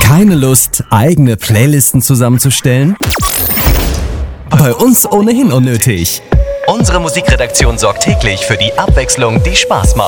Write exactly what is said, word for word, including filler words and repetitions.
Keine Lust, eigene Playlisten zusammenzustellen? Bei uns ohnehin unnötig. Unsere Musikredaktion sorgt täglich für die Abwechslung, die Spaß macht.